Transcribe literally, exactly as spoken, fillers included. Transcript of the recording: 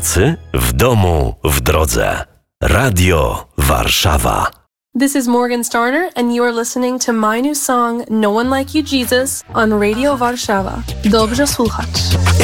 pracy, w domu, w drodze. Radio Warszawa. This is Morgan Starner, and you are listening to my new song, No One Like You, Jesus, on Radio Warszawa. Dobrze słuchać.